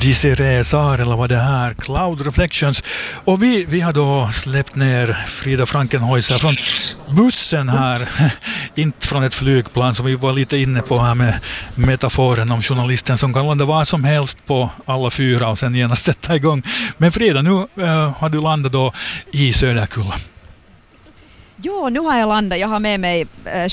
Desiree Saarela var det här, Cloud Reflections. Och vi har då släppt ner Frida Frankenhäuser från bussen här, inte från ett flygplan som vi var lite inne på här med metaforen om journalisten som kan landa vad som helst på alla fyra och sen genast sätta igång. Men Frida, nu har du landat då i Söderkulla. Jo, nu har jag landat. Jag har med mig